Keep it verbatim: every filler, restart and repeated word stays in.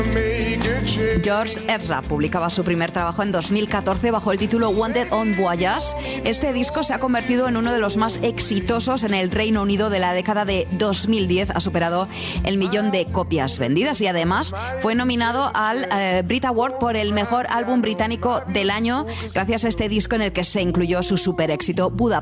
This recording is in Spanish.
George Ezra publicaba su primer trabajo en dos mil catorce bajo el título Wanted on Voyage. Este disco se ha convertido en uno de los más exitosos en el Reino Unido de la década de dos mil diez. Ha superado el millón de copias vendidas y además fue nominado al eh, Brit Award por el mejor álbum británico del año gracias a este disco en el que se incluyó su super éxito Budapest.